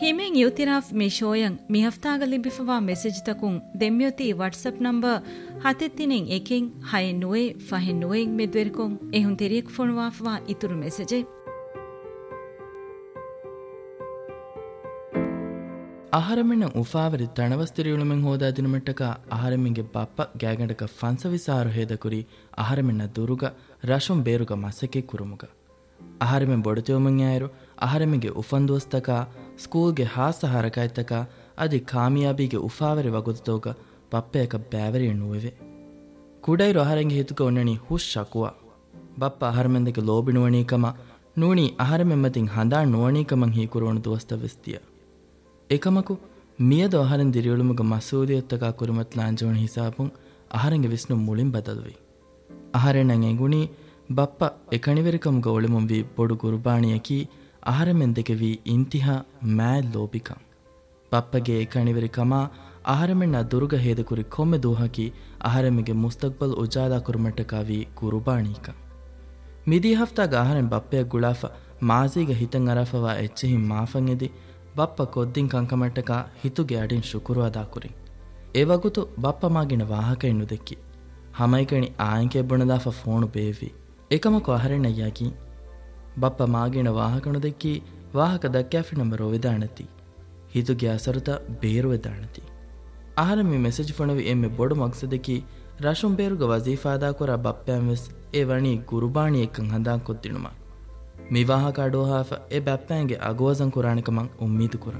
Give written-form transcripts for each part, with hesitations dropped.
ಹಿಮೆಂಗ್ ಯುತಿರಾಫ್ ಮಿ ಶೋಯಂ ಮಿ ಹಫ್ತಾಗಲಿ ಬಿಫವಾ message ತಕುಂ ದೆಮ್ಯೋತಿ WhatsApp number ಹತೆತ್ತಿನಿಂ ಎಕಿಂ high ನುವೆ ಫಹೆ ನುವೆಂ ಮೆದ್ವೆರ್ಕೊಂ ಎಹುಂ ತೆರಿಯಕ್ ಫೋನ್ವಾಫವಾ ಇತುರು ಮೆಸೇಜೆ ಆಹಾರಮೆನ್ನ ಉಫಾವರಿ ತಣವಸ್ತಿರಿಯುಳುಮೆಂ ಹೋದಾ ದಿನಮಟ್ಟಕ ಆಹಾರಮೆಂಗೆ ಬಪ್ಪ ಗ್ಯಾಗಂಡಕ ಫನ್ಸವಿಸಾರು ಹೇದಕುರಿ ಆಹಾರಮೆನ್ನ ದುರುಗ ರಶುಂ ಬೇರುಗ ಮಸಕೆ ಕುರುಮುಗ ಆಹಾರಮೆಂ ಬೊಡತೆಯುಮೆಂ ಆಯರು ಆಹಾರಮೆಂಗೆ ಉಫಂದುವಸ್ತಕ ಸ್ಕೂಲ್ಗೆ ಹಾಸ ಹರಕಾಯ್ತಕ ಅದಿ ಕಾಮಿಯಾಬಿಗೆ ಉಫಾವರಿ ವಗುತೋಗ ಬಪ್ಪೆಯಕ ಬ್ಯಾವರಿ ನುವೆವೆ ಕುಡೈರು ಆಹಾರಂಗೆ ಹಿತುಕ ಉಣ್ಣಣಿ ಹುಷ್ ಶಕುವ ಬಪ್ಪ ಆಹಾರಮೆಂದಕ್ಕೆ ಲೋಬಿಣುವಣೀಕಮ ನೂಣಿ ಆಹಾರಮೆಮ್ಮತಿಂ ಹಂದಾ ನುವಣೀಕಮಂ ಹೀಕುರೋಣ ದುವಸ್ತವೆಸ್ತಿಯ ಏಕಮಕು ಮಿಯದ ಆಹಾರಂ ದಿರಿಯುಳುಮುಗ ಮಸೂದಿಯತ್ತಕ ಕುರುಮತ್ ಲಾಂಜೋಣ ಹಿಸಾಬುಂ ಆಹಾರಂಗೆ ವಿಷ್ಣು ಮುಳಿಂ ಬದಲುವಿ ಆಹಾರೆಣ್ಣಂ ಎಂಗುಣಿ ಬಪ್ಪ ಎಕಣಿವೆರಿಕಮುಗ ಒಳಿಮುಂ V ಬೊಡು ಗುರುಬಾಣಿಯಕಿ ಆಹಾರಮೆಂದೆಗೆ V ಇಂತಿಹಾ ಮ್ಯಾಲ್ ಲೋಬಿಕಂ ಬಪ್ಪಗೆ ಎಕಣಿವೆರಿಕಮ ಆಹಾರಮೆಣ್ಣ ದುರುಗ ಹೇದಕುರಿ ಕೊಮ್ಮೆ ದೂಹಕಿ ಆಹಾರಮಿಗೆ ಮುಸ್ತಕ್ಬಲ್ ಉಜಾದಾ ಕುರುಮಟ್ಟಕ ವಿ ಗುರುಬಾಣೀಕ ಮಿದಿ ಹಫ್ತಾಗ ಆಹಾರಂ ಬಪ್ಪೆಯ ಗುಳಾಫ ಮಾಜಿಗ ಹಿತಂ ಅರಫವಾ ಎಚ್ಚೆಹಿ ಮಾಫಂ ಎದಿ ಬಪ್ಪ ಕೊದ್ದಿಂ ಕಂಕಮಟ್ಟಕ ಹಿತುಗೆ ಅಡಿನ್ ಶುಕುರು ಅದಾಕುರಿ ಏವಗುತು ಬಪ್ಪ ಮಾಗಿನ ವಾಹಕ ಎನ್ನು ದೆಕ್ಕಿ ಹಮೈಕಣಿ ಆಯಂಕೆ ಬುಣದಾಫ ಫೋನು ಬೇವಿ ಏಕಮಕು ಆಹಾರೆಣ್ಣಯ್ಯಾಗಿ ಬಪ್ಪ ಮಾಗಿನ ವಾಹಕನು ದೆಕ್ಕಿ ವಾಹಕ ದಕ್ಕಾಫಿ ನಂಬರೋ ವಿದಾಣತಿ ಹಿತುಗೆ ಅಸರುತ ಬೇರು ವಿದಾಣತಿ ಆಹಾರಮಿ ಮೆಸೇಜ್ ಫೋಣವಿ ಎಮ್ಮೆ ಬೊಡು ಮಕ್ಸದೆಕ್ಕಿ ರಶುಂ ಬೇರುಗ ವಜೀಫಾದಾಕುರ ಬಪ್ಪ್ಯಾಂ A ವಣಿ ಗುರುಬಾಣಿ ಎಕ್ಕಂ ಹಂದಾ ಕೊದ್ದಿಣುಮ ಮಿವಾಹಕ ಅಡೋಹಾಫ A ಬಪ್ಪ್ಯಾಂಗೆ ಅಗೋವಜಂ ಕುರಾಣಿಕಮಂ ಉಮ್ಮೀದು ಕುರ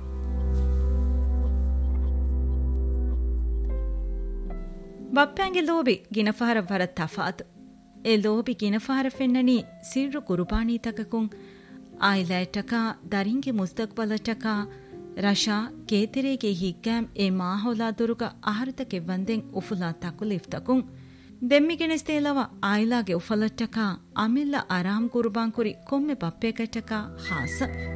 ಬಪ್ಪ್ಯಾಂಗೆ Lobi ಗಿನಫಹರ ವರತ್ ತಫಾತ್ A Lobi ಗಿನಫಹರ ಫೆನ್ನನಿ ಸಿರ್ರು ಕುರುಬಾಣಿ ತಕಕುಂ ಆಯ್ಲೈಟಕ ದರಿಂಗೆ ಮುಸ್ತಕ್ಬಲಟಕ ರಶಾ ಕೇತಿರೇಗೆ ಹಿಗ್ಗಾಂ A ಮಾಹೌಲಾ ದುರುಗ ಆಹಾರತಕ್ಕೆ ವಂದೆಂ ಉಫುಲಾ ತಕುಲಿಫ್ತಕುಂ ದೆಮ್ಮಿಗೆಣೆಸ್ತೇಲವ ಆಯ್ಲಾಗೆ ಉಫಲಟ್ಟಕ ಅಮಿಲ್ಲ ಆರಾಮ್ ಕುರುಬಾಂಕುರಿ ಕೊಮ್ಮೆ ಬಪ್ಪೇಕಟ್ಟಕ ಹಾಸ